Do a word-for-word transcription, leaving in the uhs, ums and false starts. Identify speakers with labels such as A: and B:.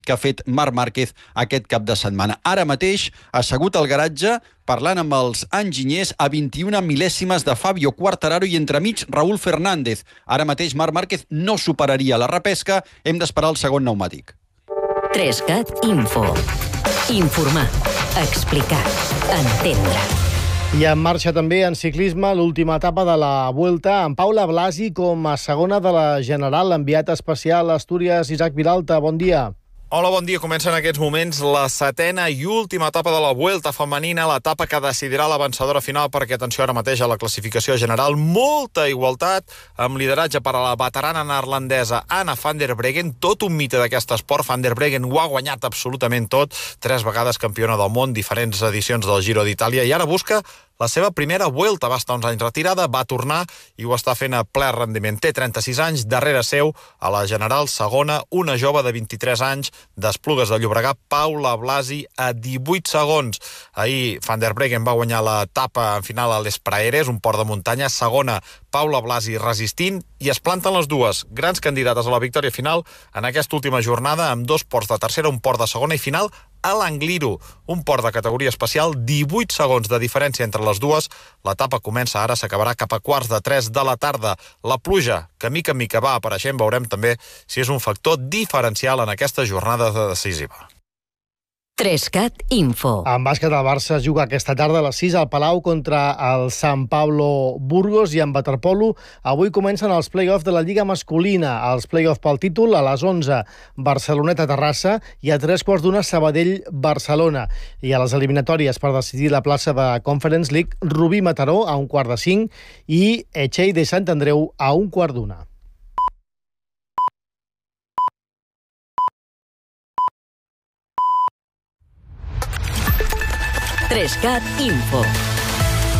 A: que ha fet Marc Márquez aquest cap de setmana. Ara mateix, assegut al garatge, parlant amb els enginyers a vint-i-una mil·lèsimes de Fabio Quartararo i entremig Raúl Fernández. Ara mateix Marc Márquez no superaria la repesca, hem d'esperar el segon pneumàtic.
B: Trescat Info. Informar, explicar, entendre.
C: I en marxa també en ciclisme l'última etapa de la Vuelta amb Paula Blasi com a segona de la general, enviat especial a Astúries, Isaac Vilalta. Bon dia.
D: Hola, bon dia. Comença en aquests moments la setena i última etapa de la Vuelta femenina, l'etapa que decidirà la vencedora final, perquè, atenció, ara mateix a la classificació general, molta igualtat, amb lideratge per a la veterana neerlandesa Anna van der Breggen, tot un mite d'aquest esport. Van der Breggen ho ha guanyat absolutament tot, tres vegades campiona del món, diferents edicions del Giro d'Itàlia, i ara busca la seva primera Vuelta. Va estar uns anys retirada, va tornar i ho està fent a ple rendiment. Té trenta-sis anys, darrere seu, a la general segona, una jove de vint-i-tres anys, d'Esplugues de Llobregat, Paula Blasi, a divuit segons. Ahir Van der Breggen va guanyar l'etapa en final a Les Praeres, un port de muntanya. Segona, Paula Blasi resistint, i es planten les dues grans candidates a la victòria final en aquesta última jornada, amb dos ports de tercera, un port de segona i final a l'Angliru, un port de categoria especial, divuit segons de diferència entre les dues. L'etapa comença ara, s'acabarà cap a quarts de tres de la tarda. La pluja, que mica en mica va apareixent, veurem també si és un factor diferencial en aquesta jornada decisiva.
B: Trescat Info.
C: En bàsquet, el Barça juga aquesta tarda a les sis al Palau contra el San Pablo Burgos, i en waterpolo avui comencen els play-off de la Lliga masculina. Els play-off pel títol a les onze, Barceloneta-Terrassa, i a tres quarts d'una, Sabadell-Barcelona. I a les eliminatòries per decidir la plaça de Conference League, Rubí-Mataró a un quart de cinc i Etxell de Sant Andreu a un quart d'una.
B: Trescat Info.